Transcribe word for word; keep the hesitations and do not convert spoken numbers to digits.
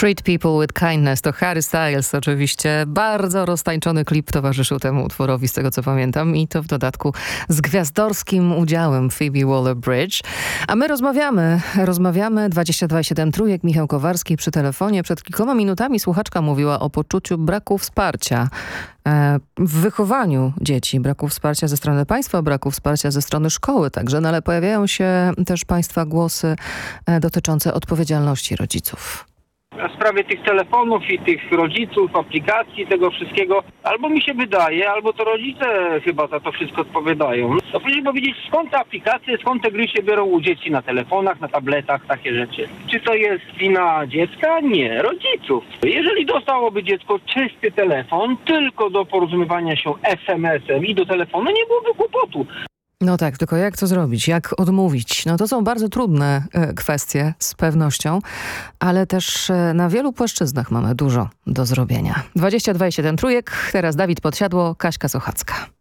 Treat People with Kindness to Harry Styles oczywiście. Bardzo roztańczony klip towarzyszył temu utworowi, z tego co pamiętam, i to w dodatku z gwiazdorskim udziałem Phoebe Waller-Bridge. A my rozmawiamy, rozmawiamy dwadzieścia dwa siedem Trójek, Michał Kowarski przy telefonie. Przed kilkoma minutami słuchaczka mówiła o poczuciu braku wsparcia w wychowaniu dzieci, braku wsparcia ze strony państwa, braku wsparcia ze strony szkoły także, no ale pojawiają się też państwa głosy dotyczące odpowiedzialności rodziców. W sprawie tych telefonów i tych rodziców, aplikacji, tego wszystkiego, albo mi się wydaje, albo to rodzice chyba za to wszystko odpowiadają. To proszę powiedzieć, skąd te aplikacje, skąd te gry się biorą u dzieci na telefonach, na tabletach, takie rzeczy. Czy to jest wina dziecka? Nie, rodziców. Jeżeli dostałoby dziecko czysty telefon tylko do porozumiewania się es em esem i do telefonu, nie byłoby kłopotu. No tak, tylko jak to zrobić? Jak odmówić? No to są bardzo trudne e, kwestie z pewnością, ale też e, na wielu płaszczyznach mamy dużo do zrobienia. dwadzieścia dwa siedem Trójek, teraz Dawid Podsiadło, Kaśka Sochacka.